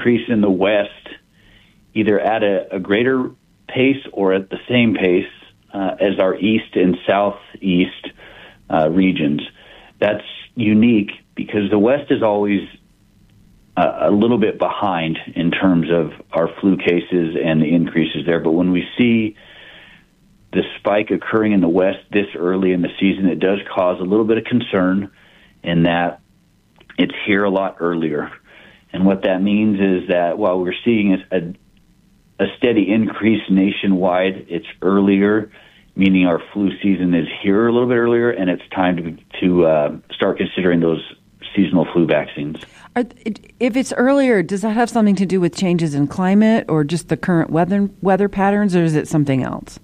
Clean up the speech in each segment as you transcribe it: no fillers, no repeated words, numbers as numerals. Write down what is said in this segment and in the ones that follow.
increase in the West either at a greater pace or at the same pace as our east and southeast regions. That's unique because the West is always a little bit behind in terms of our flu cases and the increases there. But when we see the spike occurring in the West this early in the season, it does cause a little bit of concern in that it's here a lot earlier. And what that means is that while we're seeing a steady increase nationwide, it's earlier, meaning our flu season is here a little bit earlier, and it's time to start considering those seasonal flu vaccines. If it's earlier, does that have something to do with changes in climate or just the current weather patterns, or is it something else?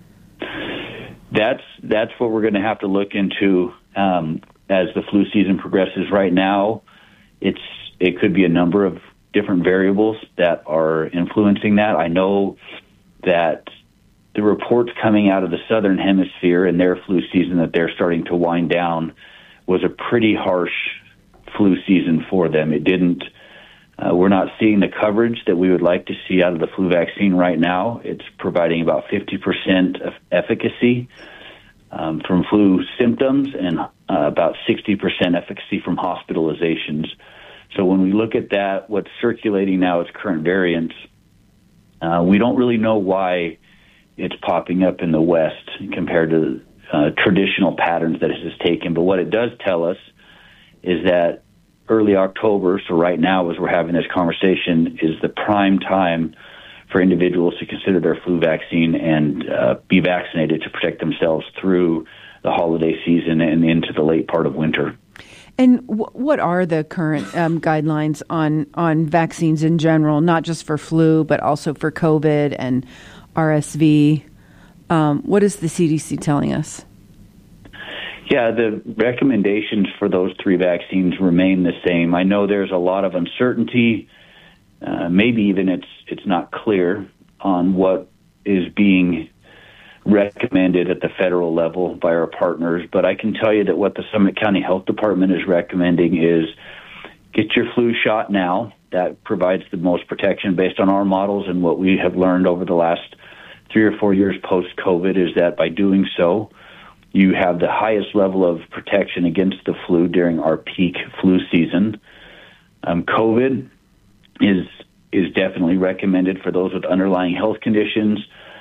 That's what we're going to have to look into as the flu season progresses. Right now, it could be a number of different variables that are influencing that. I know that the reports coming out of the Southern Hemisphere and their flu season that they're starting to wind down was a pretty harsh flu season for them. It didn't. We're not seeing the coverage that we would like to see out of the flu vaccine right now. It's providing about 50% of efficacy from flu symptoms and about 60% efficacy from hospitalizations. So when we look at that, what's circulating now as current variants, we don't really know why it's popping up in the West compared to traditional patterns that it has taken. But what it does tell us is that early October, so right now as we're having this conversation, is the prime time for individuals to consider their flu vaccine and be vaccinated to protect themselves through the holiday season and into the late part of winter. And what are the current guidelines on vaccines in general, not just for flu, but also for COVID and RSV? What is the CDC telling us? Yeah, the recommendations for those three vaccines remain the same. I know there's a lot of uncertainty. Maybe even it's not clear on what is being recommended at the federal level by our partners. But I can tell you that what the Summit County Health Department is recommending is get your flu shot now. That provides the most protection based on our models, and what we have learned over the last 3 or 4 years post-COVID is that by doing so, you have the highest level of protection against the flu during our peak flu season. COVID is definitely recommended for those with underlying health conditions,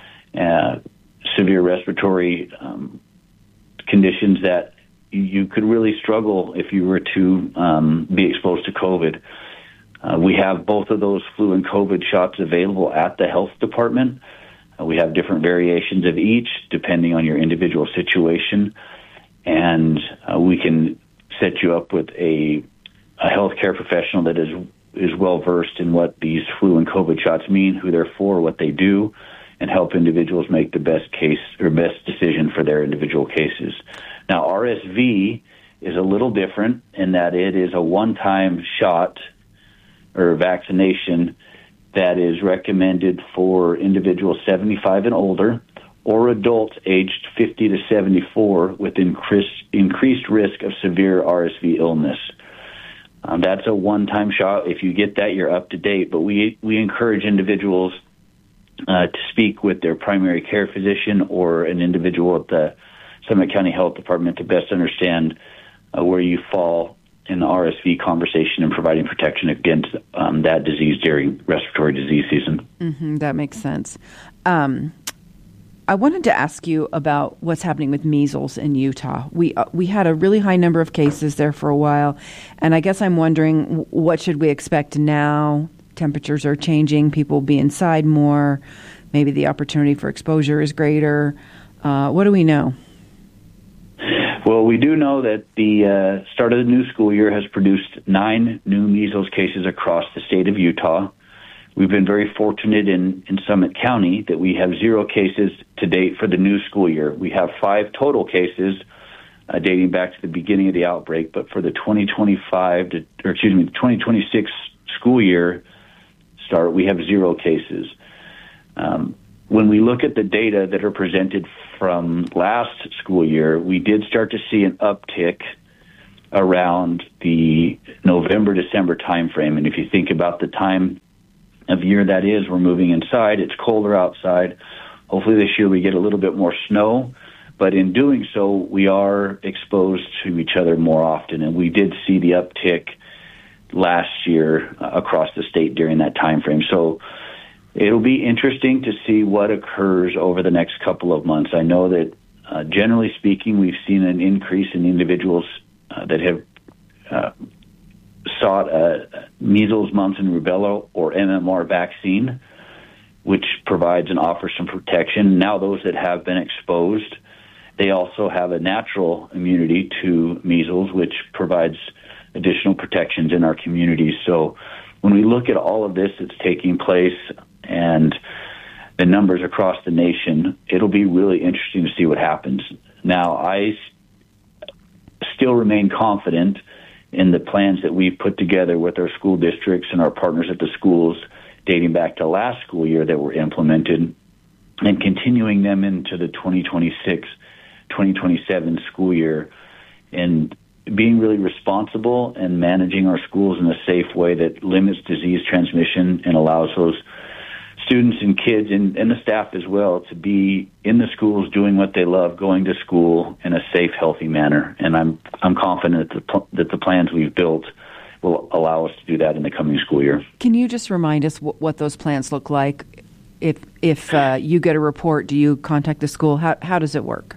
severe respiratory conditions that you could really struggle if you were to be exposed to COVID. We have both of those flu and COVID shots available at the health department. We have different variations of each depending on your individual situation, and we can set you up with a healthcare professional that is well versed in what these flu and COVID shots mean, who they're for, what they do, and help individuals make the best case or best decision for their individual cases. Now, RSV is a little different in that it is a one-time shot or vaccination that is recommended for individuals 75 and older or adults aged 50 to 74 with increased risk of severe RSV illness. That's a one-time shot. If you get that, you're up to date. But we encourage individuals to speak with their primary care physician or an individual at the Summit County Health Department to best understand where you fall in the RSV conversation and providing protection against that disease during respiratory disease season. Mm-hmm, that makes sense. I wanted to ask you about what's happening with measles in Utah. We had a really high number of cases there for a while, and I guess I'm wondering, what should we expect now? Temperatures are changing, people will be inside more, maybe the opportunity for exposure is greater. What do we know? Well, we do know that the start of the new school year has produced 9 new measles cases across the state of Utah. We've been very fortunate in Summit County that we have 0 cases to date for the new school year. We have 5 total cases dating back to the beginning of the outbreak, but for the 2026 school year start, we have 0 cases. When we look at the data that are presented from last school year, we did start to see an uptick around the November-December timeframe. And if you think about the time of year that is. We're moving inside. It's colder outside. Hopefully this year we get a little bit more snow. But in doing so, we are exposed to each other more often. And we did see the uptick last year across the state during that time frame. So it'll be interesting to see what occurs over the next couple of months. I know that generally speaking, we've seen an increase in individuals that have sought measles, mumps, and rubella, or MMR vaccine, which provides and offers some protection. Now those that have been exposed, they also have a natural immunity to measles, which provides additional protections in our communities. So when we look at all of this that's taking place and the numbers across the nation, it'll be really interesting to see what happens. Now, I still remain confident in the plans that we've put together with our school districts and our partners at the schools dating back to last school year that were implemented and continuing them into the 2026-2027 school year, and being really responsible and managing our schools in a safe way that limits disease transmission and allows those students and kids and the staff as well to be in the schools doing what they love, going to school in a safe, healthy manner. And I'm confident that the plans we've built will allow us to do that in the coming school year. Can you just remind us what those plans look like? If you get a report, do you contact the school? How does it work?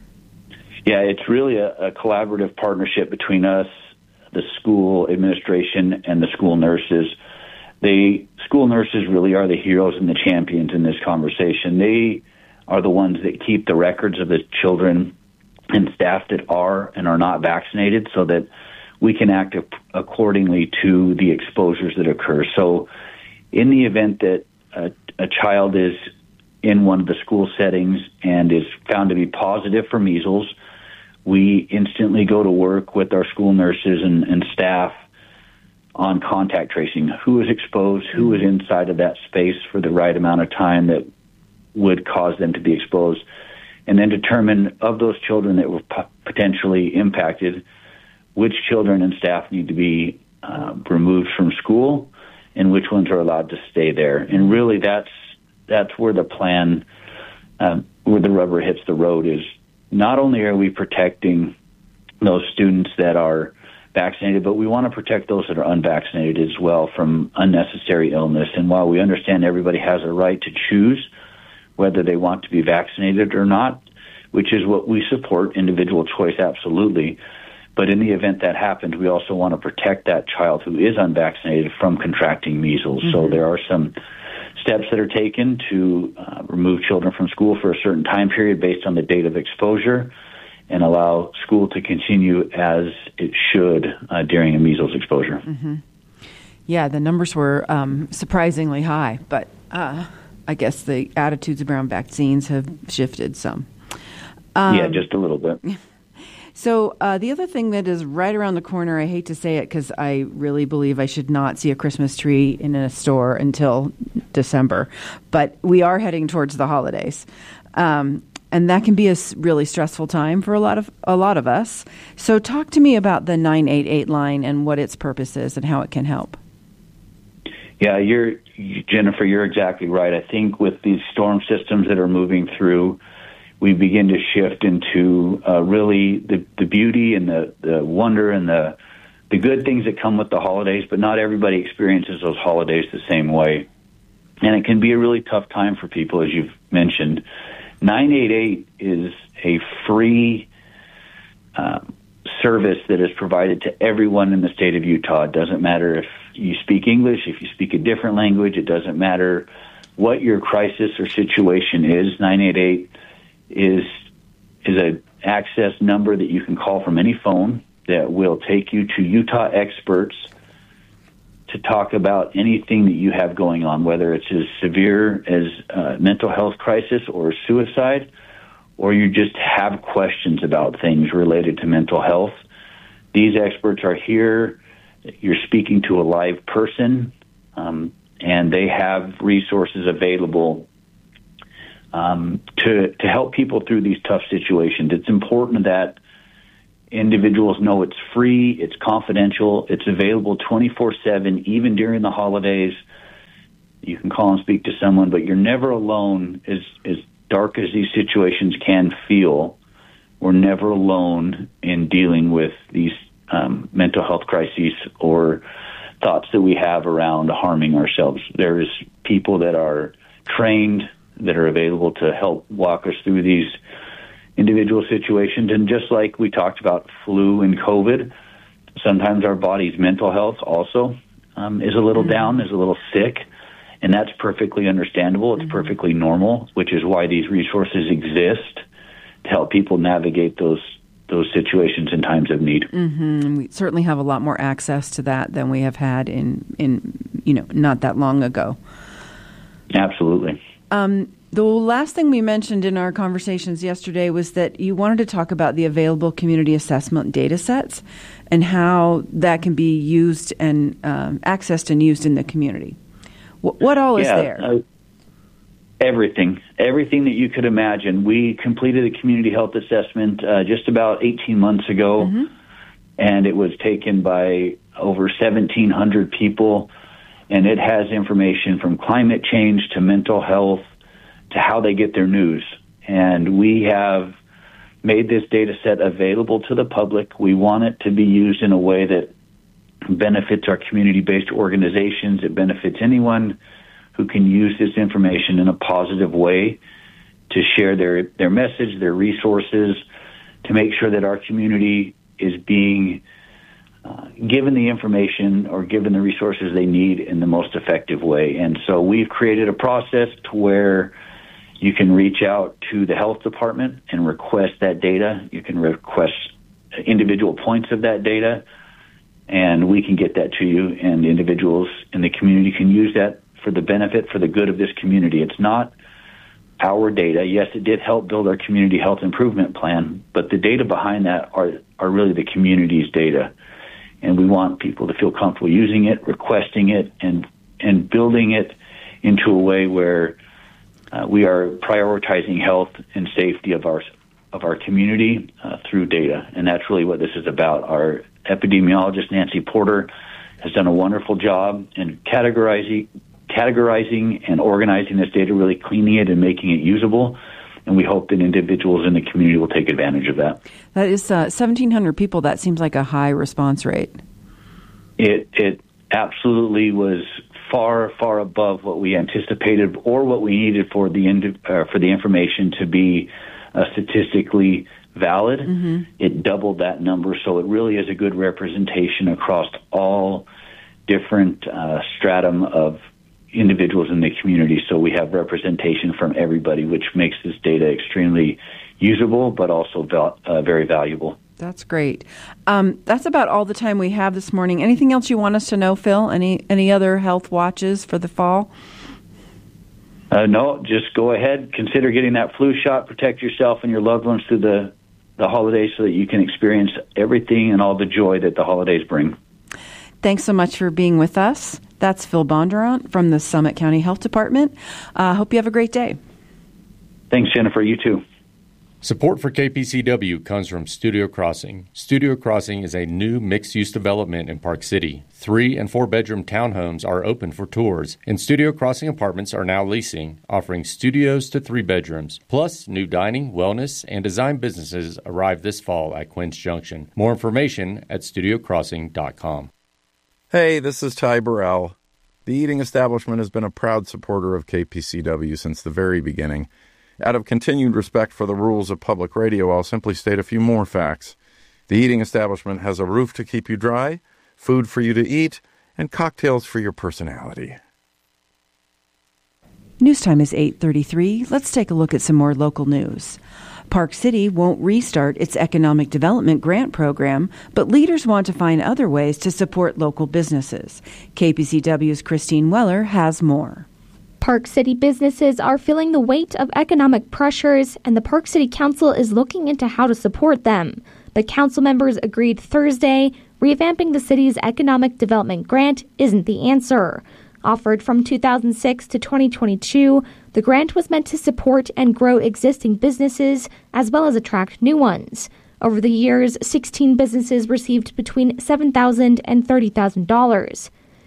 Yeah, it's really a collaborative partnership between us, the school administration, and the school nurses. The school nurses really are the heroes and the champions in this conversation. They are the ones that keep the records of the children and staff that are and are not vaccinated so that we can act accordingly to the exposures that occur. So in the event that a child is in one of the school settings and is found to be positive for measles, we instantly go to work with our school nurses and staff on contact tracing. Who is exposed, who is inside of that space for the right amount of time that would cause them to be exposed, and then determine of those children that were potentially impacted, which children and staff need to be removed from school and which ones are allowed to stay there. And really that's where the plan, where the rubber hits the road, is not only are we protecting those students that are vaccinated, but we want to protect those that are unvaccinated as well from unnecessary illness. And while we understand everybody has a right to choose whether they want to be vaccinated or not, which is what we support, individual choice, absolutely. But in the event that happens, we also want to protect that child who is unvaccinated from contracting measles. Mm-hmm. So there are some steps that are taken to remove children from school for a certain time period based on the date of exposure and allow school to continue as it should during a measles exposure. Mm-hmm. Yeah, the numbers were surprisingly high, but I guess the attitudes around vaccines have shifted some. Yeah, just a little bit. So the other thing that is right around the corner, I hate to say it because I really believe I should not see a Christmas tree in a store until December, but we are heading towards the holidays. And that can be a really stressful time for a lot of us. So talk to me about the 988 line and what its purpose is and how it can help. Yeah, Jennifer, you're exactly right. I think with these storm systems that are moving through, we begin to shift into really the beauty and the wonder and the good things that come with the holidays, but not everybody experiences those holidays the same way. And it can be a really tough time for people, as you've mentioned. 988 is a free service that is provided to everyone in the state of Utah. It doesn't matter if you speak English, if you speak a different language. It doesn't matter what your crisis or situation is. 988 is an access number that you can call from any phone that will take you to Utah experts to talk about anything that you have going on, whether it's as severe as a mental health crisis or suicide, or you just have questions about things related to mental health. These experts are here. You're speaking to a live person, and they have resources available to help people through these tough situations. It's important that individuals know it's free, it's confidential, it's available 24/7, even during the holidays. You can call and speak to someone, but you're never alone. As dark as these situations can feel, we're never alone in dealing with these mental health crises or thoughts that we have around harming ourselves. There's people that are trained, that are available to help walk us through these individual situations. And just like we talked about flu and COVID, sometimes our body's mental health also is a little down, is a little sick, and that's perfectly understandable. It's perfectly normal, which is why these resources exist to help people navigate those situations in times of need. Mm-hmm. We certainly have a lot more access to that than we have had in not that long ago. Absolutely. The last thing we mentioned in our conversations yesterday was that you wanted to talk about the available community assessment data sets and how that can be used and accessed and used in the community. What all is there? Everything that you could imagine. We completed a community health assessment just about 18 months ago, and it was taken by over 1,700 people, and it has information from climate change to mental health to how they get their news. And we have made this data set available to the public. We want it to be used in a way that benefits our community-based organizations. It benefits anyone who can use this information in a positive way to share their message, their resources, to make sure that our community is being given the information or given the resources they need in the most effective way. And so we've created a process to where you can reach out to the health department and request that data. You can request individual points of that data, and we can get that to you, and individuals in the community can use that for the benefit, for the good of this community. It's not our data. Yes, it did help build our community health improvement plan, but the data behind that are really the community's data. And we want people to feel comfortable using it, requesting it, and building it into a way where we are prioritizing health and safety of our community through data. And that's really what this is about. Our epidemiologist, Nancy Porter, has done a wonderful job in categorizing and organizing this data, really cleaning it and making it usable. And we hope that individuals in the community will take advantage of that. That is 1,700 people. That seems like a high response rate. It absolutely was far, far above what we anticipated or what we needed for the information to be statistically valid. Mm-hmm. It doubled that number, so it really is a good representation across all different stratum of individuals in the community. So we have representation from everybody, which makes this data extremely usable, but also very valuable. That's great. That's about all the time we have this morning. Anything else you want us to know, Phil? Any other health watches for the fall? No, just go ahead. Consider getting that flu shot. Protect yourself and your loved ones through the holidays so that you can experience everything and all the joy that the holidays bring. Thanks so much for being with us. That's Phil Bondurant from the Summit County Health Department. Hope you have a great day. Thanks, Jennifer. You too. Support for KPCW comes from Studio Crossing. Studio Crossing is a new mixed-use development in Park City. 3- and 4-bedroom townhomes are open for tours, and Studio Crossing apartments are now leasing, offering studios to 3 bedrooms. Plus, new dining, wellness, and design businesses arrive this fall at Quince Junction. More information at studiocrossing.com. Hey, this is Ty Burrell. The Eating Establishment has been a proud supporter of KPCW since the very beginning. Out of continued respect for the rules of public radio, I'll simply state a few more facts. The Eating Establishment has a roof to keep you dry, food for you to eat, and cocktails for your personality. News time is 8:33. Let's take a look at some more local news. Park City won't restart its economic development grant program, but leaders want to find other ways to support local businesses. KPCW's Christine Weller has more. Park City businesses are feeling the weight of economic pressures, and the Park City Council is looking into how to support them. But council members agreed Thursday revamping the city's economic development grant isn't the answer. Offered from 2006 to 2022, the grant was meant to support and grow existing businesses as well as attract new ones. Over the years, 16 businesses received between $7,000 and $30,000.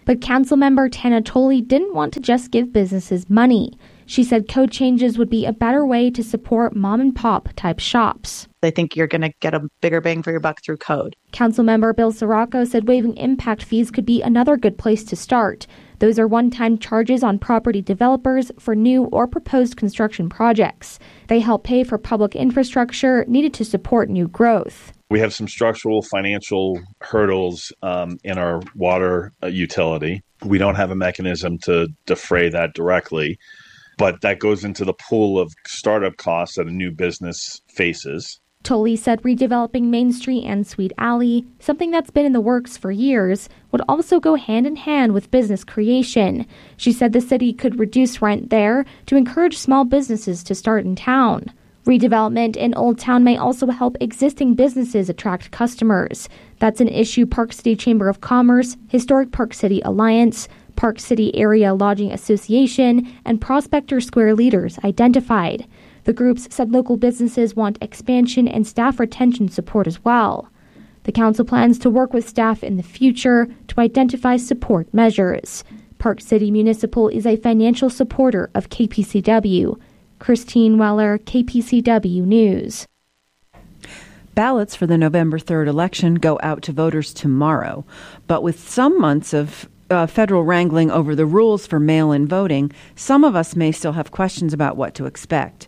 But Councilmember Tana Tolley didn't want to just give businesses money. She said code changes would be a better way to support mom-and-pop type shops. I think you're going to get a bigger bang for your buck through code. Councilmember Bill Sirocco said waiving impact fees could be another good place to start. Those are one-time charges on property developers for new or proposed construction projects. They help pay for public infrastructure needed to support new growth. We have some structural financial hurdles in our water utility. We don't have a mechanism to defray that directly, but that goes into the pool of startup costs that a new business faces. Tolley said redeveloping Main Street and Sweet Alley, something that's been in the works for years, would also go hand in hand with business creation. She said the city could reduce rent there to encourage small businesses to start in town. Redevelopment in Old Town may also help existing businesses attract customers. That's an issue Park City Chamber of Commerce, Historic Park City Alliance, Park City Area Lodging Association, and Prospector Square leaders identified. The groups said local businesses want expansion and staff retention support as well. The council plans to work with staff in the future to identify support measures. Park City Municipal is a financial supporter of KPCW. Christine Weller, KPCW News. Ballots for the November 3rd election go out to voters tomorrow, but with some months of federal wrangling over the rules for mail-in voting, some of us may still have questions about what to expect.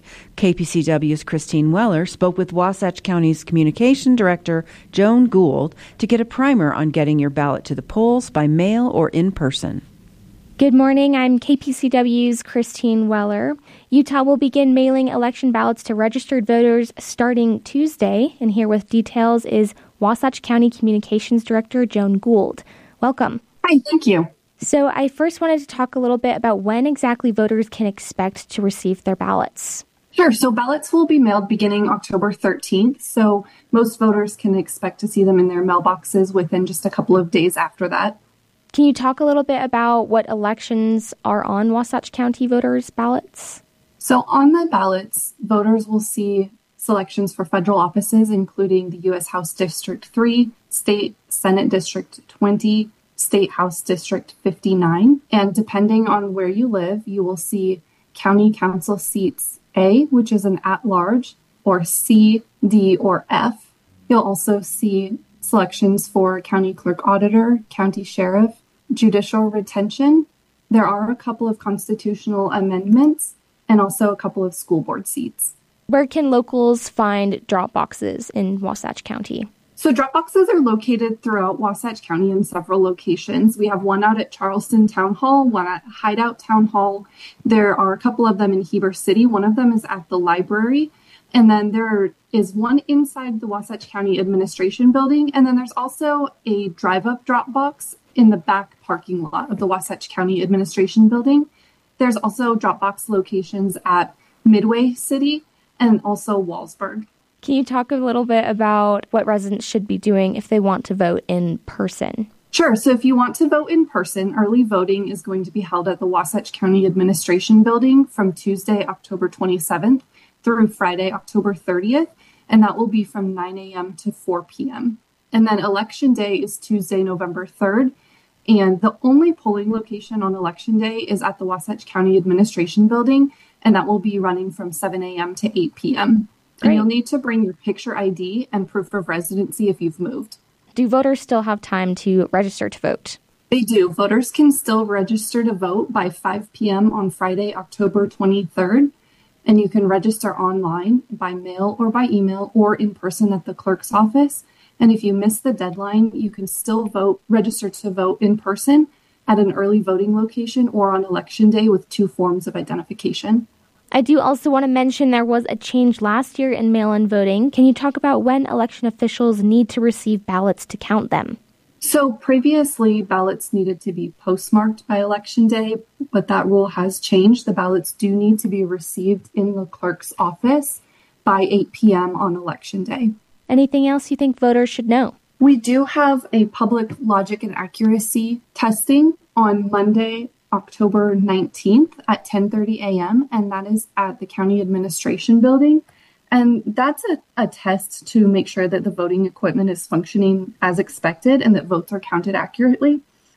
KPCW's Christine Weller spoke with Wasatch County's Communication Director, Joan Gould, to get a primer on getting your ballot to the polls by mail or in person. Good morning. I'm KPCW's Christine Weller. Utah will begin mailing election ballots to registered voters starting Tuesday. And here with details is Wasatch County Communications Director Joan Gould. Welcome. Hi, thank you. So I first wanted to talk a little bit about when exactly voters can expect to receive their ballots. Sure. So ballots will be mailed beginning October 13th. So most voters can expect to see them in their mailboxes within just a couple of days after that. Can you talk a little bit about what elections are on Wasatch County voters' ballots? So on the ballots, voters will see selections for federal offices, including the U.S. House District 3, State Senate District 20, State House District 59. And depending on where you live, you will see county council seats A, which is an at-large, or C, D, or F. You'll also see selections for county clerk auditor, county sheriff, judicial retention. There are a couple of constitutional amendments and also a couple of school board seats. Where can locals find drop boxes in Wasatch County? So drop boxes are located throughout Wasatch County in several locations. We have one out at Charleston Town Hall, one at Hideout Town Hall. There are a couple of them in Heber City. One of them is at the library. And then there is one inside the Wasatch County Administration Building. And then there's also a drive-up drop box in the back parking lot of the Wasatch County Administration Building. There's also drop box locations at Midway City and also Wallsburg. Can you talk a little bit about what residents should be doing if they want to vote in person? Sure. So if you want to vote in person, early voting is going to be held at the Wasatch County Administration Building from Tuesday, October 27th through Friday, October 30th. And that will be from 9 a.m. to 4 p.m. And then Election Day is Tuesday, November 3rd. And the only polling location on Election Day is at the Wasatch County Administration Building. And that will be running from 7 a.m. to 8 p.m. And you'll need to bring your picture ID and proof of residency if you've moved. Do voters still have time to register to vote? They do. Voters can still register to vote by 5 p.m. on Friday, October 23rd. And you can register online, by mail or by email, or in person at the clerk's office. And if you miss the deadline, you can still register to vote in person at an early voting location or on Election Day with 2 forms of identification. I do also want to mention there was a change last year in mail-in voting. Can you talk about when election officials need to receive ballots to count them? So previously, ballots needed to be postmarked by Election Day, but that rule has changed. The ballots do need to be received in the clerk's office by 8 p.m. on Election Day. Anything else you think voters should know? We do have a public logic and accuracy testing on Monday, October 19th at 10:30 a.m., and that is at the County Administration Building. And that's a test to make sure that the voting equipment is functioning as expected and that votes are counted accurately.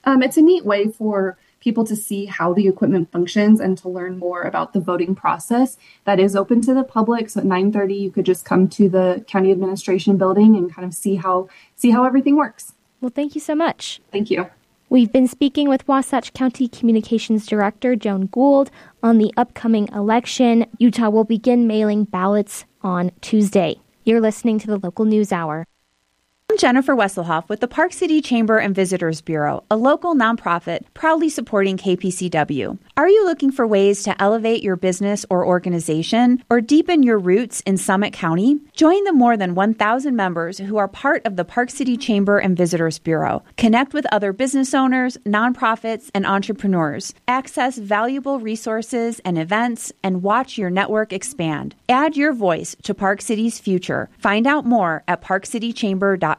It's a neat way for people to see how the equipment functions and to learn more about the voting process. That is open to the public. So at 9:30, you could just come to the county administration building and kind of see how everything works. Well, thank you so much. Thank you. We've been speaking with Wasatch County Communications Director Joan Gould on the upcoming election. Utah will begin mailing ballots on Tuesday. You're listening to the Local News Hour. I'm Jennifer Wesselhoff with the Park City Chamber and Visitors Bureau, a local nonprofit proudly supporting KPCW. Are you looking for ways to elevate your business or organization or deepen your roots in Summit County? Join the more than 1,000 members who are part of the Park City Chamber and Visitors Bureau. Connect with other business owners, nonprofits, and entrepreneurs. Access valuable resources and events and watch your network expand. Add your voice to Park City's future. Find out more at parkcitychamber.com.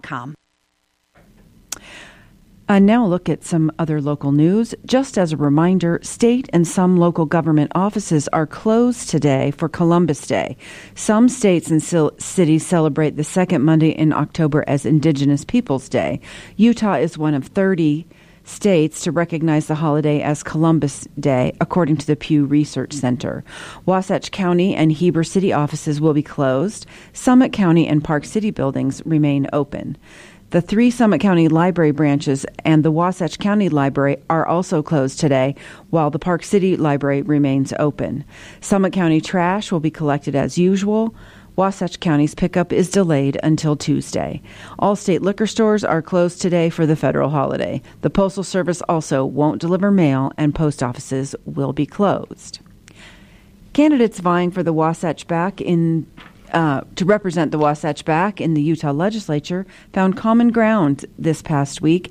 Now a look at some other local news. Just as a reminder, state and some local government offices are closed today for Columbus Day. Some states and cities celebrate the second Monday in October as Indigenous Peoples Day. Utah is one of 30 states to recognize the holiday as Columbus Day, according to the Pew Research Center. Wasatch County and Heber City offices will be closed. Summit County and Park City buildings remain open. The 3 Summit County Library branches and the Wasatch County Library are also closed today, while the Park City Library remains open. Summit County trash will be collected as usual. Wasatch County's pickup is delayed until Tuesday. All state liquor stores are closed today for the federal holiday. The Postal Service also won't deliver mail, and post offices will be closed. Candidates vying for the Wasatch Back to represent the Wasatch Back in the Utah legislature found common ground this past week.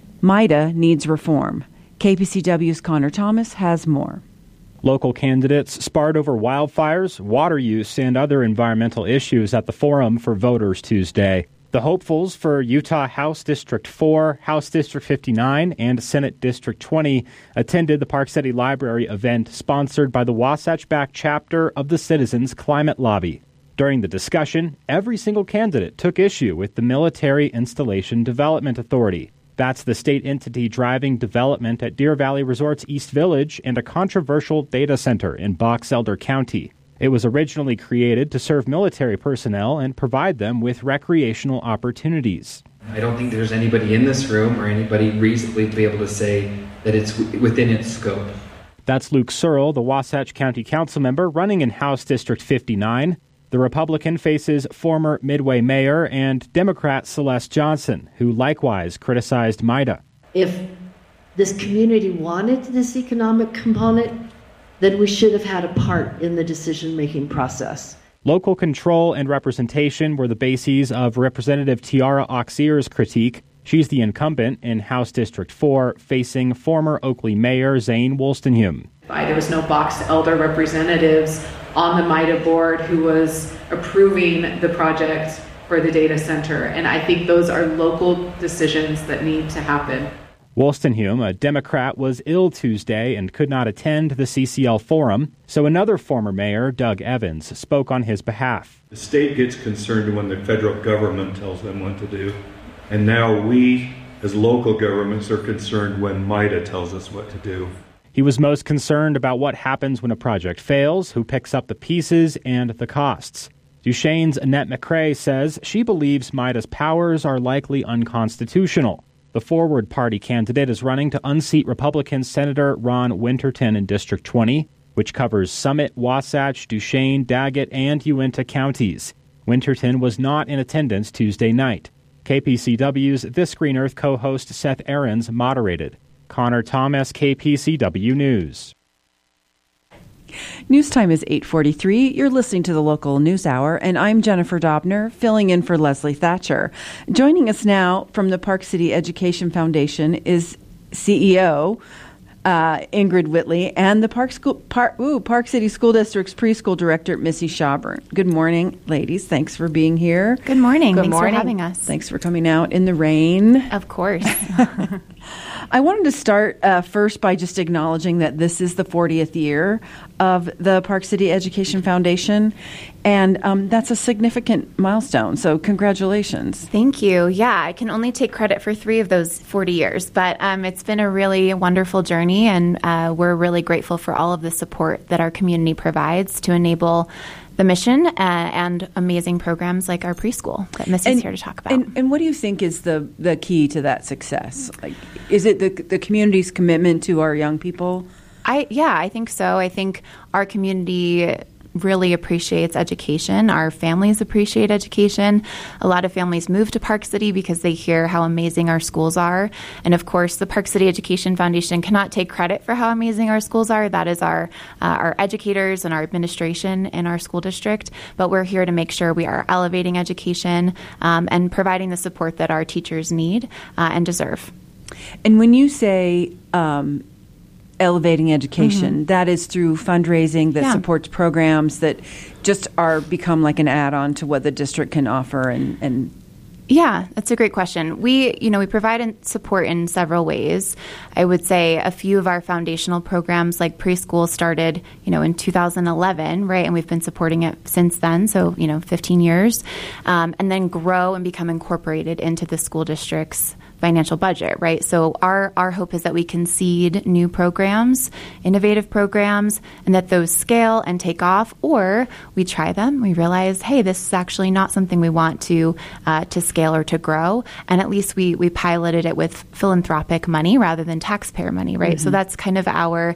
MIDA needs reform. KPCW's Connor Thomas has more. Local candidates sparred over wildfires, water use, and other environmental issues at the Forum for Voters Tuesday. The hopefuls for Utah House District 4, House District 59, and Senate District 20 attended the Park City Library event sponsored by the Wasatch Back chapter of the Citizens Climate Lobby. During the discussion, every single candidate took issue with the Military Installation Development Authority. That's the state entity driving development at Deer Valley Resorts East Village and a controversial data center in Box Elder County. It was originally created to serve military personnel and provide them with recreational opportunities. I don't think there's anybody in this room or anybody reasonably be able to say that it's within its scope. That's Luke Searle, the Wasatch County Council member running in House District 59. The Republican faces former Midway Mayor and Democrat Celeste Johnson, who likewise criticized MIDA. If this community wanted this economic component, then we should have had a part in the decision-making process. Local control and representation were the bases of Representative Tiara Auxier's critique. She's the incumbent in House District 4, facing former Oakley Mayor Zane Wolstenhulme. There was no Box Elder representatives on the MIDA board who was approving the project for the data center. And I think those are local decisions that need to happen. Wolstenhulme, a Democrat, was ill Tuesday and could not attend the CCL forum, so another former mayor, Doug Evans, spoke on his behalf. The state gets concerned when the federal government tells them what to do, and now we, as local governments, are concerned when MIDA tells us what to do. He was most concerned about what happens when a project fails, who picks up the pieces, and the costs. Duchesne's Annette McCrae says she believes MIDA's powers are likely unconstitutional. The Forward Party candidate is running to unseat Republican Senator Ron Winterton in District 20, which covers Summit, Wasatch, Duchesne, Daggett, and Uinta counties. Winterton was not in attendance Tuesday night. KPCW's This Green Earth co-host Seth Ahrens moderated. Connor Thomas, KPCW News. News time is 8:43. You're listening to the Local News Hour, and I'm Jennifer Dobner, filling in for Leslie Thatcher. Joining us now from the Park City Education Foundation is CEO Ingrid Whitley and the Park City School District's preschool director, Missy Schaubern. Good morning, ladies. Thanks for being here. Good morning. Good Thanks morning. for having us. Thanks for coming out in the rain. Of course. I wanted to start first by just acknowledging that this is the 40th year of the Park City Education Foundation, and that's a significant milestone. So congratulations. Thank you. Yeah, I can only take credit for 3 of those 40 years, but it's been a really wonderful journey, and we're really grateful for all of the support that our community provides to enable the mission and amazing programs like our preschool that Missy's here to talk about. And what do you think is the key to that success? Like, is it the community's commitment to our young people? I think so. I think our community really appreciates education. Our families appreciate education. A lot of families move to Park City because they hear how amazing our schools are. And of course, the Park City Education Foundation cannot take credit for how amazing our schools are. That is our educators and our administration in our school district. But we're here to make sure we are elevating education and providing the support that our teachers need and deserve. And when you say elevating education, that is through fundraising that supports programs that just become like an add-on to what the district can offer and Yeah, that's a great question. We provide support in several ways. I would say a few of our foundational programs, like preschool, started, in 2011, right? And we've been supporting it since then, so 15 years, and then grow and become incorporated into the school district's financial budget, right? So our hope is that we can seed new programs, innovative programs, and that those scale and take off, or we try them. We realize, hey, this is actually not something we want to scale or to grow, and at least we piloted it with philanthropic money rather than taxpayer money, right? Mm-hmm. So that's kind of our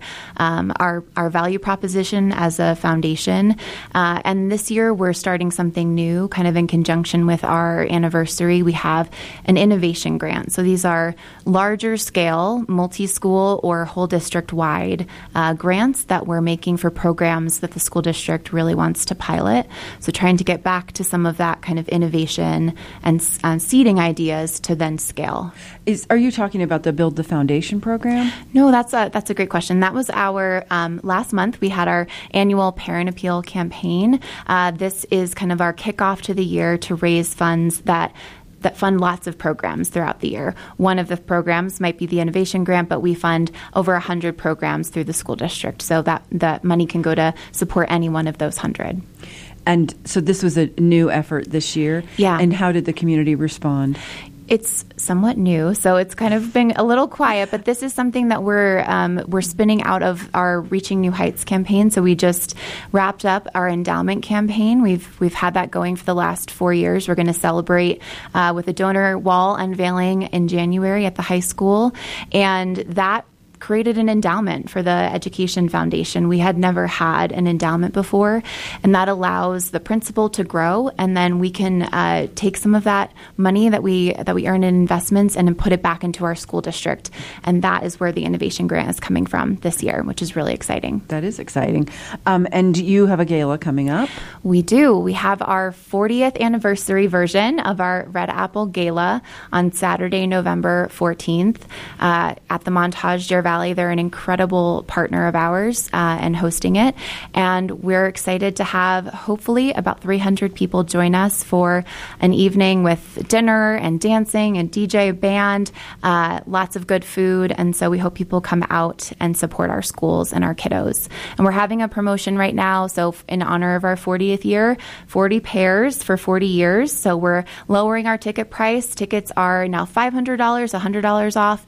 value proposition as a foundation. And this year we're starting something new, kind of in conjunction with our anniversary. We have an innovation grant. So these are larger scale, multi-school or whole district-wide grants that we're making for programs that the school district really wants to pilot. So trying to get back to some of that kind of innovation and seeding ideas to then scale. Are you talking about the Build the Foundation program? No, that's a great question. That was our last month. We had our annual Parent Appeal campaign. This is kind of our kickoff to the year to raise funds that fund lots of programs throughout the year. One of the programs might be the Innovation Grant, but we fund over 100 programs through the school district, so that money can go to support any one of those 100. And so this was a new effort this year? Yeah. And how did the community respond? It's somewhat new, so it's kind of been a little quiet, but this is something that we're spinning out of our Reaching New Heights campaign. So we just wrapped up our endowment campaign. We've had that going for the last 4 years. We're going to celebrate with a donor wall unveiling in January at the high school, and that created an endowment for the Education Foundation. We had never had an endowment before, and that allows the principal to grow, and then we can take some of that money that we earn in investments and then put it back into our school district. And that is where the Innovation Grant is coming from this year, which is really exciting. That is exciting. And you have a gala coming up? We do. We have our 40th anniversary version of our Red Apple Gala on Saturday, November 14th at the Montage Deer Valley. They're an incredible partner of ours and hosting it. And we're excited to have hopefully about 300 people join us for an evening with dinner and dancing and DJ band, lots of good food. And so we hope people come out and support our schools and our kiddos. And we're having a promotion right now. So in honor of our 40th year, 40 pairs for 40 years. So we're lowering our ticket price. Tickets are now $500, $100 off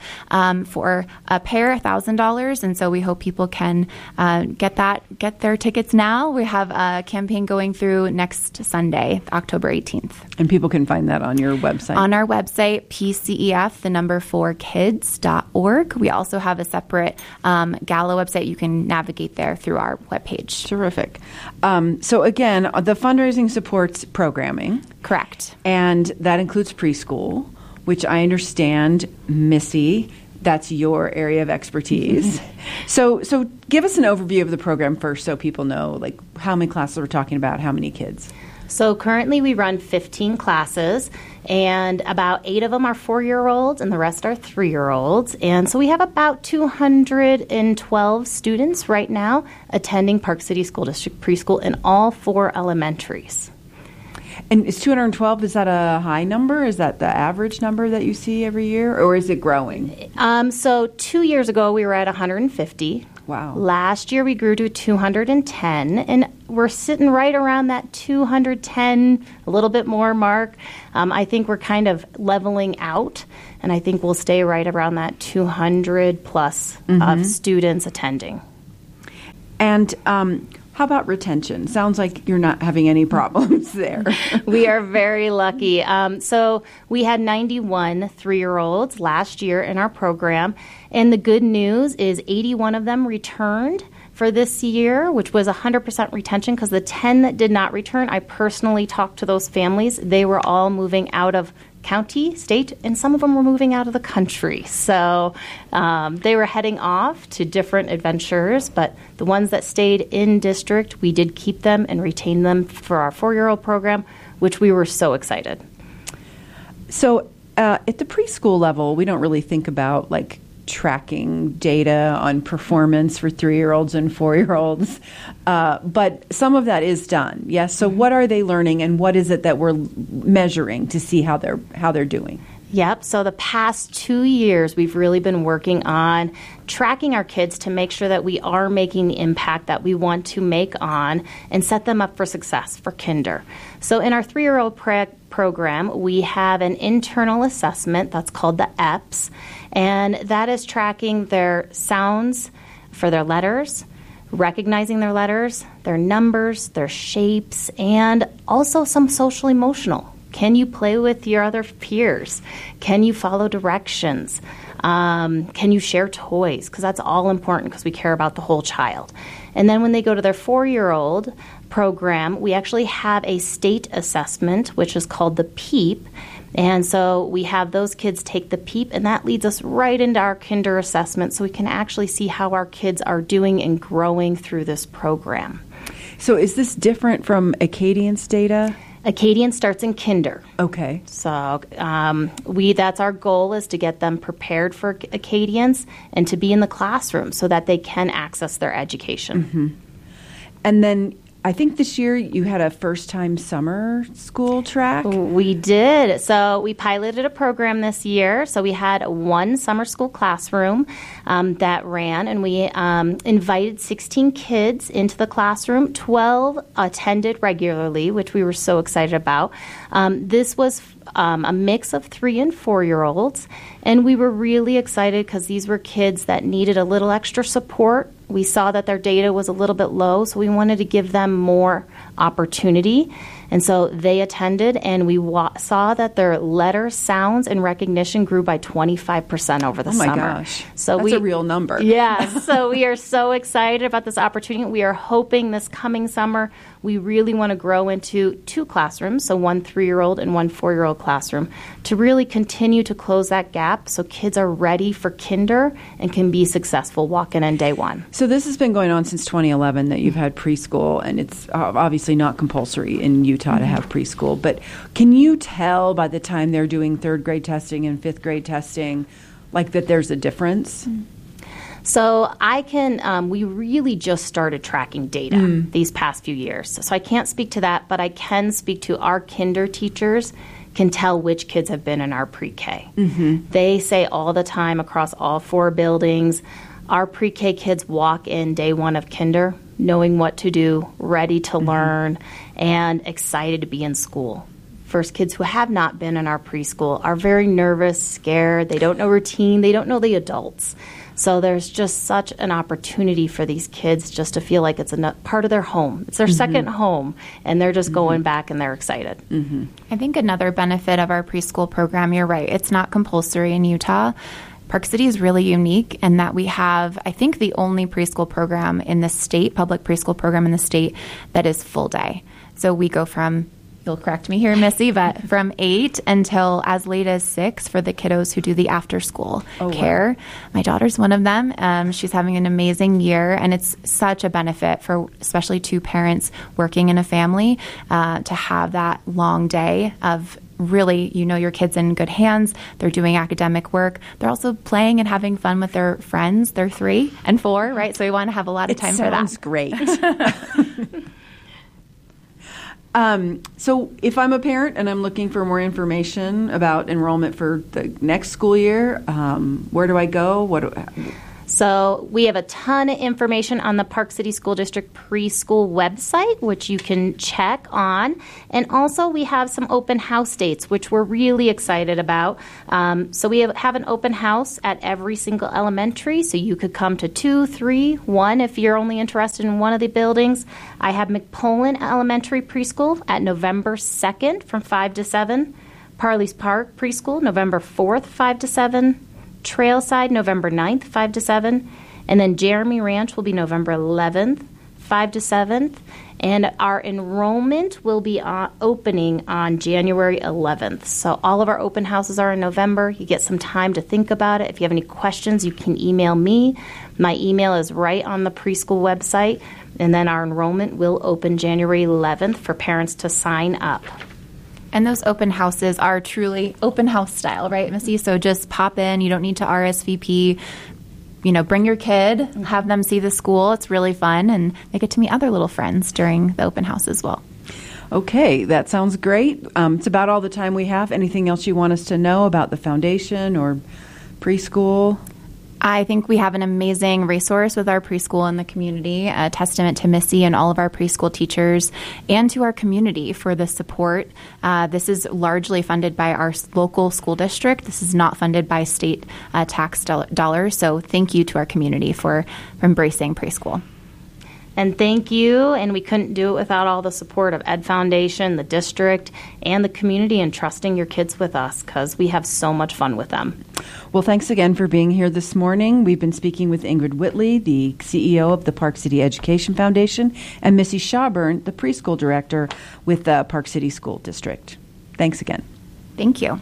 for a pair, $1,000, and so we hope people can get their tickets now. We have a campaign going through next Sunday, October 18th. And people can find that on your website? On our website, PCEF4kids.org. We also have a separate gala website. You can navigate there through our webpage. Terrific. So again, the fundraising supports programming. Correct. And that includes preschool, which I understand, Missy, that's your area of expertise. So give us an overview of the program first so people know, like, how many classes we're talking about, how many kids. So currently we run 15 classes, and about 8 of them are 4-year-olds and the rest are 3-year-olds. And so we have about 212 students right now attending Park City School District Preschool in all 4 elementaries. And is 212, is that a high number? Is that the average number that you see every year, or is it growing? So 2 years ago, we were at 150. Wow. Last year, we grew to 210, and we're sitting right around that 210, a little bit more mark. I think we're kind of leveling out, and I think we'll stay right around that 200 plus of students attending. And how about retention? Sounds like you're not having any problems there. We are very lucky. So we had 91 3-year-olds last year in our program, and the good news is 81 of them returned for this year, which was 100% retention, because the 10 that did not return, I personally talked to those families. They were all moving out of county, state, and some of them were moving out of the country. So they were heading off to different adventures, but the ones that stayed in district, we did keep them and retain them for our 4-year-old program, which we were so excited. So at the preschool level, we don't really think about like tracking data on performance for 3-year-olds and 4-year-olds, but some of that is done. Yes. So what are they learning, and what is it that we're measuring to see how they're doing? Yep. So the past 2 years, we've really been working on tracking our kids to make sure that we are making the impact that we want to make on and set them up for success for kinder. So in our 3-year-old program, we have an internal assessment that's called the EPS, and that is tracking their sounds for their letters, recognizing their letters, their numbers, their shapes, and also some social emotional. Can you play with your other peers? Can you follow directions? Can you share toys? Because that's all important, because we care about the whole child. And then when they go to their 4-year-old program, we actually have a state assessment, which is called the PEEP. And so we have those kids take the PEEP, and that leads us right into our kinder assessment, so we can actually see how our kids are doing and growing through this program. So is this different from Acadience data? Acadience starts in kinder. Okay. So that's our goal, is to get them prepared for Acadience and to be in the classroom so that they can access their education. Mm-hmm. And then I think this year you had a first-time summer school track. We did. So we piloted a program this year. So we had one summer school classroom that ran, and we invited 16 kids into the classroom. 12 attended regularly, which we were so excited about. This was a mix of 3- and 4-year-olds, and we were really excited because these were kids that needed a little extra support. We saw that their data was a little bit low, so we wanted to give them more opportunity. And so they attended, and we saw that their letter sounds and recognition grew by 25% over the summer. Oh, my gosh. So that's a real number. Yeah. So we are so excited about this opportunity. We are hoping this coming summer we really want to grow into 2 classrooms, so one 3-year-old and one 4-year-old classroom, to really continue to close that gap so kids are ready for kinder and can be successful walking in day one. So this has been going on since 2011 that you've had preschool, and it's obviously not compulsory in Utah to have preschool. But can you tell by the time they're doing 3rd grade testing and 5th grade testing, like that there's a difference? So we really just started tracking data these past few years. So I can't speak to that, but I can speak to our kinder teachers can tell which kids have been in our pre-K. Mm-hmm. They say all the time across all 4 buildings, our pre-K kids walk in day 1 of kinder knowing what to do, ready to learn, and excited to be in school. First, kids who have not been in our preschool are very nervous, scared. They don't know routine. They don't know the adults. So there's just such an opportunity for these kids just to feel like it's a part of their home. It's their second home, and they're just going back and they're excited. Mm-hmm. I think another benefit of our preschool program, you're right, it's not compulsory in Utah. Park City is really unique in that we have, I think, the only preschool program in the state, public preschool program in the state, that is full day. So we go from, you'll correct me here, Missy, but from 8 until as late as 6 for the kiddos who do the after-school care. Wow. My daughter's one of them. She's having an amazing year, and it's such a benefit for especially 2 parents working in a family to have that long day of really, your kid's in good hands. They're doing academic work. They're also playing and having fun with their friends. They're 3 and 4, right? So we want to have a lot of time for that. Sounds great. So if I'm a parent and I'm looking for more information about enrollment for the next school year, where do I go? So we have a ton of information on the Park City School District preschool website, which you can check on. And also we have some open house dates, which we're really excited about. So we have an open house at every single elementary. So you could come to 2, 3, 1 if you're only interested in one of the buildings. I have McPolin Elementary Preschool at November 2nd from 5 to 7. Parley's Park Preschool, November 4th, 5 to 7. Trailside, November 9th, 5 to 7. And then Jeremy Ranch will be November 11th, 5 to 7th. And our enrollment will be opening on January 11th. So all of our open houses are in November. You get some time to think about it. If you have any questions, you can email me. My email is right on the preschool website. And then our enrollment will open January 11th for parents to sign up. And those open houses are truly open house style, right, Missy? So just pop in. You don't need to RSVP. Bring your kid, have them see the school. It's really fun, and they get to meet other little friends during the open house as well. Okay, that sounds great. It's about all the time we have. Anything else you want us to know about the foundation or preschool? I think we have an amazing resource with our preschool in the community, a testament to Missy and all of our preschool teachers and to our community for the support. This is largely funded by our local school district. This is not funded by state tax dollars. So thank you to our community for embracing preschool. And thank you, and we couldn't do it without all the support of Ed Foundation, the district, and the community, and trusting your kids with us, because we have so much fun with them. Well, thanks again for being here this morning. We've been speaking with Ingrid Whitley, the CEO of the Park City Education Foundation, and Missy Shawburn, the preschool director with the Park City School District. Thanks again. Thank you.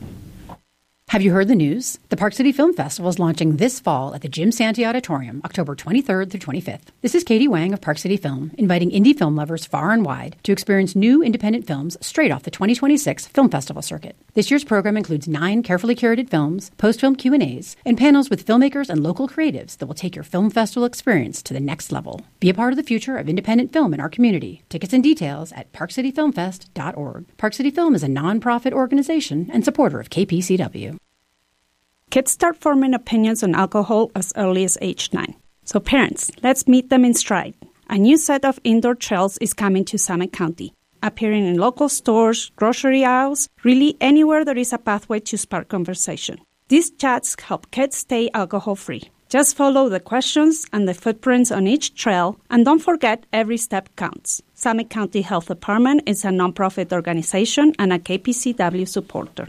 Have you heard the news? The Park City Film Festival is launching this fall at the Jim Santee Auditorium, October 23rd through 25th. This is Katie Wang of Park City Film, inviting indie film lovers far and wide to experience new independent films straight off the 2026 Film Festival circuit. This year's program includes 9 carefully curated films, post-film Q&As, and panels with filmmakers and local creatives that will take your film festival experience to the next level. Be a part of the future of independent film in our community. Tickets and details at parkcityfilmfest.org. Park City Film is a nonprofit organization and supporter of KPCW. Kids start forming opinions on alcohol as early as age 9. So parents, let's meet them in stride. A new set of indoor trails is coming to Summit County, appearing in local stores, grocery aisles, really anywhere there is a pathway to spark conversation. These chats help kids stay alcohol-free. Just follow the questions and the footprints on each trail, and don't forget every step counts. Summit County Health Department is a nonprofit organization and a KPCW supporter.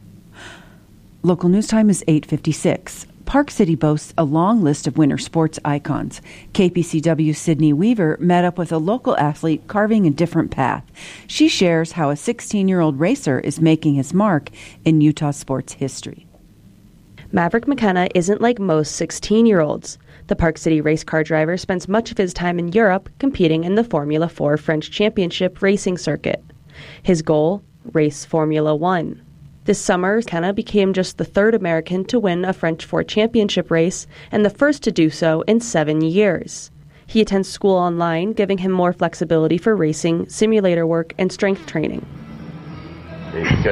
Local news time is 8:56. Park City boasts a long list of winter sports icons. KPCW's Sydney Weaver met up with a local athlete carving a different path. She shares how a 16-year-old racer is making his mark in Utah sports history. Maverick McKenna isn't like most 16-year-olds. The Park City race car driver spends much of his time in Europe competing in the Formula 4 French Championship racing circuit. His goal? Race Formula 1. This summer, McKenna became just the third American to win a French Ford Championship race and the first to do so in 7 years. He attends school online, giving him more flexibility for racing, simulator work, and strength training. Good.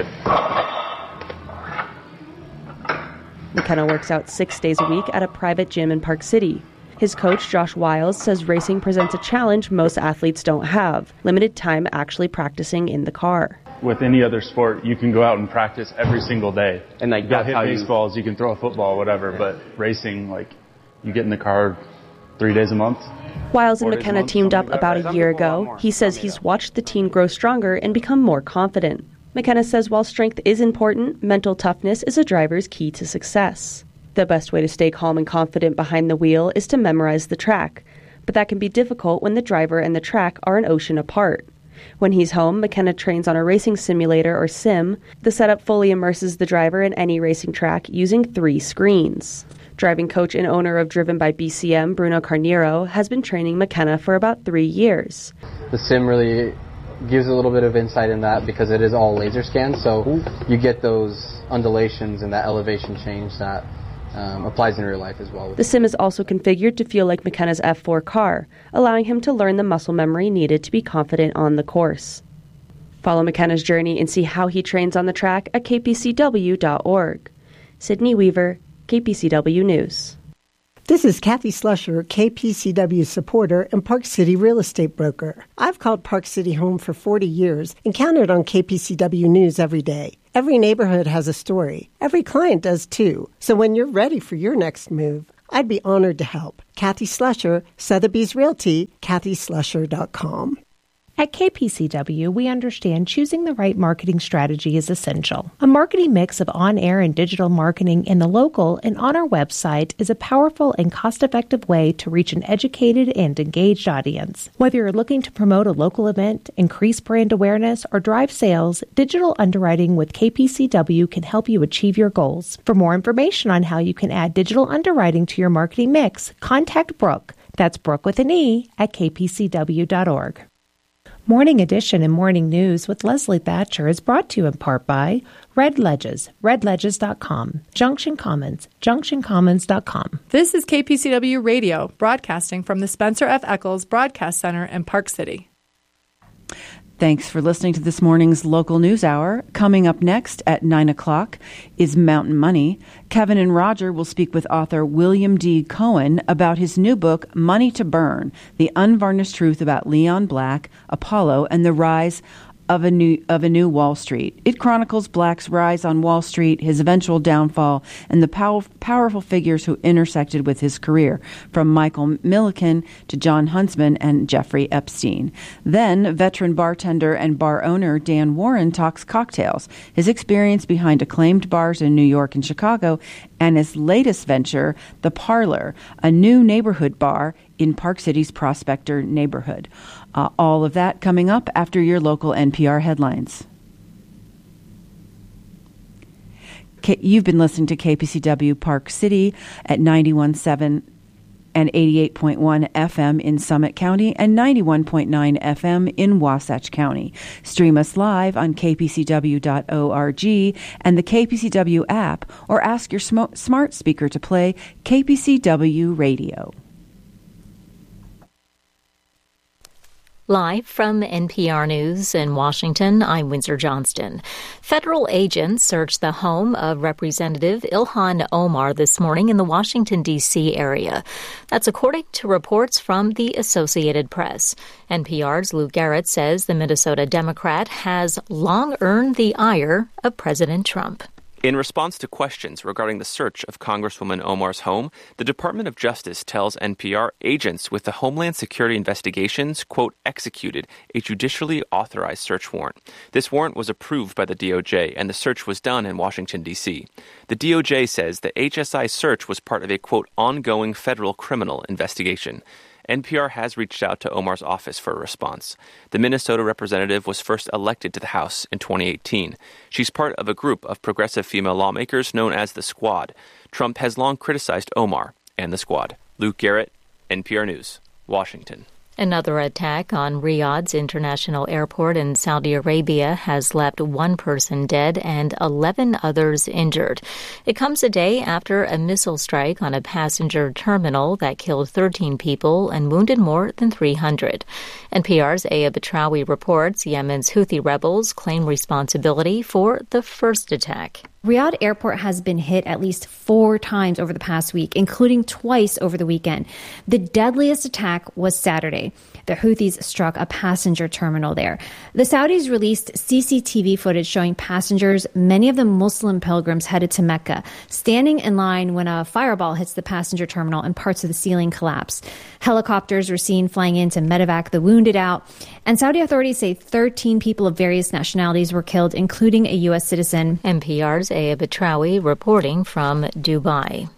McKenna works out 6 days a week at a private gym in Park City. His coach, Josh Wiles, says racing presents a challenge most athletes don't have: limited time actually practicing in the car. With any other sport, you can go out and practice every single day. And like, you got hit baseballs, you can throw a football, whatever. Yeah. But racing, like, you get in the car 3 days a month. Wiles and McKenna teamed up about a year ago. He says he's watched the teen grow stronger and become more confident. McKenna says while strength is important, mental toughness is a driver's key to success. The best way to stay calm and confident behind the wheel is to memorize the track. But that can be difficult when the driver and the track are an ocean apart. When he's home, McKenna trains on a racing simulator or sim. The setup fully immerses the driver in any racing track using 3 screens. Driving coach and owner of Driven by BCM, Bruno Carniero, has been training McKenna for about 3 years. The sim really gives a little bit of insight in that because it is all laser scanned, so you get those undulations and that elevation change that applies in real life as well. The sim is also configured to feel like McKenna's F4 car, allowing him to learn the muscle memory needed to be confident on the course. Follow McKenna's journey and see how he trains on the track at kpcw.org. Sydney Weaver, KPCW News. This is Kathy Slusher, KPCW supporter and Park City real estate broker. I've called Park City home for 40 years and counted on KPCW News every day. Every neighborhood has a story. Every client does too. So when you're ready for your next move, I'd be honored to help. Kathy Slusher, Sotheby's Realty, kathyslusher.com. At KPCW, we understand choosing the right marketing strategy is essential. A marketing mix of on-air and digital marketing in the local and on our website is a powerful and cost-effective way to reach an educated and engaged audience. Whether you're looking to promote a local event, increase brand awareness, or drive sales, digital underwriting with KPCW can help you achieve your goals. For more information on how you can add digital underwriting to your marketing mix, contact Brooke. That's Brooke with an E at kpcw.org. Morning Edition and Morning News with Leslie Thatcher is brought to you in part by Red Ledges, redledges.com, Junction Commons, junctioncommons.com. This is KPCW Radio, broadcasting from the Spencer F. Eccles Broadcast Center in Park City. Thanks for listening to this morning's Local News Hour. Coming up next at 9 o'clock is Mountain Money. Kevin and Roger will speak with author William D. Cohen about his new book, Money to Burn, The Unvarnished Truth About Leon Black, Apollo, and the Rise of a new Wall Street. It chronicles Black's rise on Wall Street, his eventual downfall, and the powerful figures who intersected with his career, from Michael Milliken to John Huntsman and Jeffrey Epstein. Then, veteran bartender and bar owner Dan Warren talks cocktails, his experience behind acclaimed bars in New York and Chicago, and his latest venture, The Parlor, a new neighborhood bar in Park City's Prospector neighborhood. All of that coming up after your local NPR headlines. You've been listening to KPCW Park City at 91.7 and 88.1 FM in Summit County and 91.9 FM in Wasatch County. Stream us live on kpcw.org and the KPCW app, or ask your smart speaker to play KPCW Radio. Live from NPR News in Washington, I'm Windsor Johnston. Federal agents searched the home of Representative Ilhan Omar this morning in the Washington, D.C. area. That's according to reports from the Associated Press. NPR's Lou Garrett says the Minnesota Democrat has long earned the ire of President Trump. In response to questions regarding the search of Congresswoman Omar's home, the Department of Justice tells NPR agents with the Homeland Security Investigations, quote, executed a judicially authorized search warrant. This warrant was approved by the DOJ, and the search was done in Washington, D.C. The DOJ says the HSI search was part of a, quote, ongoing federal criminal investigation. NPR has reached out to Omar's office for a response. The Minnesota representative was first elected to the House in 2018. She's part of a group of progressive female lawmakers known as the Squad. Trump has long criticized Omar and the Squad. Luke Garrett, NPR News, Washington. Another attack on Riyadh's international airport in Saudi Arabia has left one person dead and 11 others injured. It comes a day after a missile strike on a passenger terminal that killed 13 people and wounded more than 300. NPR's Aya Batrawi reports Yemen's Houthi rebels claim responsibility for the first attack. Riyadh Airport has been hit at least 4 times over the past week, including twice over the weekend. The deadliest attack was Saturday. The Houthis struck a passenger terminal there. The Saudis released CCTV footage showing passengers, many of them Muslim pilgrims headed to Mecca, standing in line when a fireball hits the passenger terminal and parts of the ceiling collapse. Helicopters were seen flying in to medevac the wounded out. And Saudi authorities say 13 people of various nationalities were killed, including a U.S. citizen. NPR's Aya Batrawi reporting from Dubai.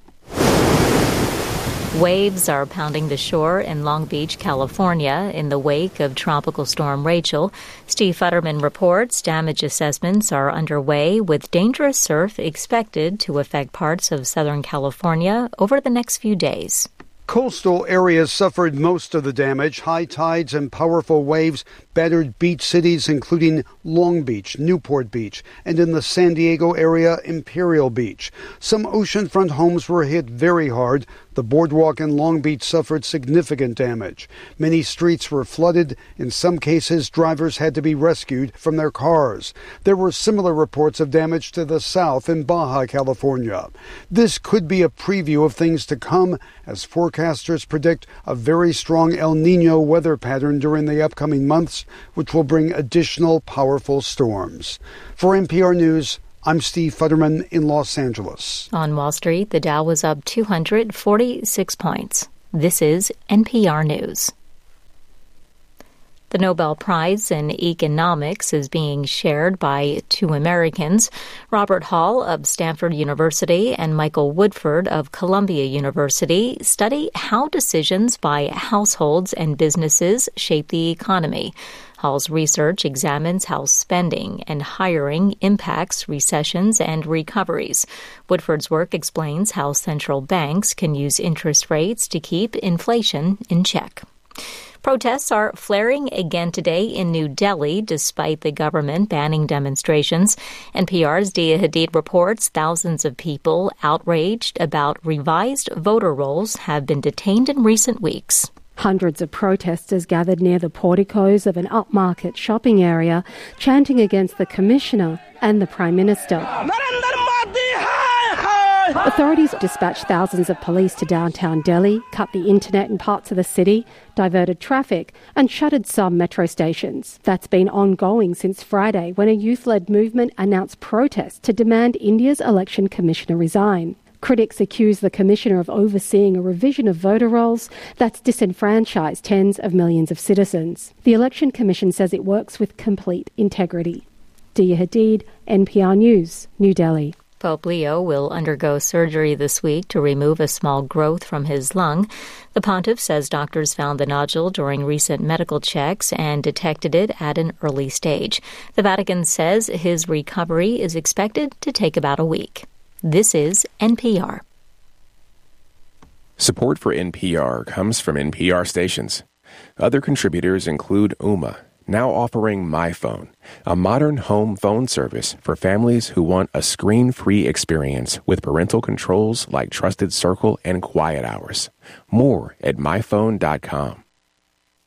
Waves are pounding the shore in Long Beach, California, in the wake of Tropical Storm Rachel. Steve Futterman reports damage assessments are underway, with dangerous surf expected to affect parts of Southern California over the next few days. Coastal areas suffered most of the damage. High tides and powerful waves battered beach cities including Long Beach, Newport Beach, and in the San Diego area, Imperial Beach. Some oceanfront homes were hit very hard. The boardwalk in Long Beach suffered significant damage. Many streets were flooded. In some cases, drivers had to be rescued from their cars. There were similar reports of damage to the south in Baja California. This could be a preview of things to come, as forecasters predict a very strong El Niño weather pattern during the upcoming months, which will bring additional powerful storms. For NPR News, I'm Steve Futterman in Los Angeles. On Wall Street, the Dow was up 246 points. This is NPR News. The Nobel Prize in Economics is being shared by two Americans, Robert Hall of Stanford University and Michael Woodford of Columbia University, study how decisions by households and businesses shape the economy. Hall's research examines how spending and hiring impacts recessions and recoveries. Woodford's work explains how central banks can use interest rates to keep inflation in check. Protests are flaring again today in New Delhi, despite the government banning demonstrations. NPR's Dia Hadid reports thousands of people outraged about revised voter rolls have been detained in recent weeks. Hundreds of protesters gathered near the porticos of an upmarket shopping area, chanting against the commissioner and the Prime Minister. Authorities dispatched thousands of police to downtown Delhi, cut the internet in parts of the city, diverted traffic, and shuttered some metro stations. That's been ongoing since Friday, when a youth-led movement announced protests to demand India's election commissioner resign. Critics accuse the commissioner of overseeing a revision of voter rolls that's disenfranchised tens of millions of citizens. The Election Commission says it works with complete integrity. Dia Hadid, NPR News, New Delhi. Pope Leo will undergo surgery this week to remove a small growth from his lung. The pontiff says doctors found the nodule during recent medical checks and detected it at an early stage. The Vatican says his recovery is expected to take about a week. This is NPR. Support for NPR comes from NPR stations. Other contributors include Ooma, now offering MyPhone, a modern home phone service for families who want a screen-free experience with parental controls like Trusted Circle and Quiet Hours. More at myphone.com.